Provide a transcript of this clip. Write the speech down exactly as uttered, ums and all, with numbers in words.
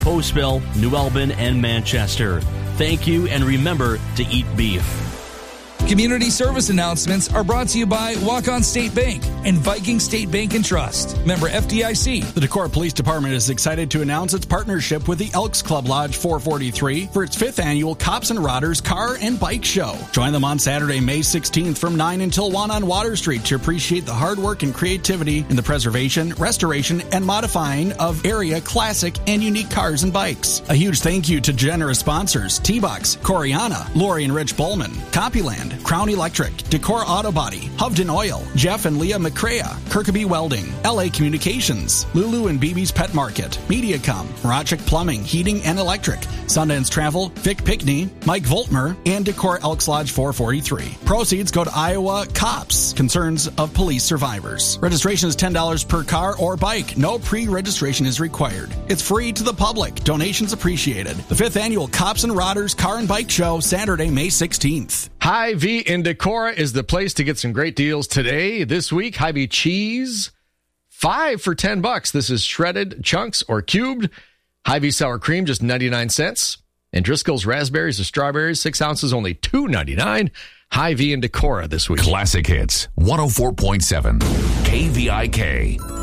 Postville, New Albin, and Manchester. Thank you, and remember to eat beef. Community service announcements are brought to you by Walk-On State Bank and Viking State Bank and Trust. Member F D I C. The Decorah Police Department is excited to announce its partnership with the Elks Club Lodge four forty-three for its fifth annual Cops and Rodders Car and Bike Show. Join them on Saturday, May sixteenth from nine until one on Water Street to appreciate the hard work and creativity in the preservation, restoration, and modifying of area classic and unique cars and bikes. A huge thank you to generous sponsors T-Box, Coriana, Lori and Rich Bowman, Copyland, Crown Electric, Decorah Auto Body, Hovden Oil, Jeff and Leah McCrea, Kirkby Welding, L A Communications, Lulu and B B's Pet Market, Mediacom, Marachik Plumbing, Heating and Electric, Sundance Travel, Vic Pickney, Mike Voltmer, and Decorah Elks Lodge four forty-three. Proceeds go to Iowa Cops, Concerns of Police Survivors. Registration is ten dollars per car or bike. No pre-registration is required. It's free to the public. Donations appreciated. The fifth annual Cops and Rodders Car and Bike Show, Saturday, May sixteenth. Hy-Vee in Decorah is the place to get some great deals today. This week, Hy-Vee cheese, five for ten bucks. This is shredded chunks or cubed. Hy-Vee sour cream, just ninety-nine cents. And Driscoll's raspberries or strawberries, six ounces, only two ninety-nine. Hy-Vee in Decorah this week. Classic Hits, one oh four point seven K V I K.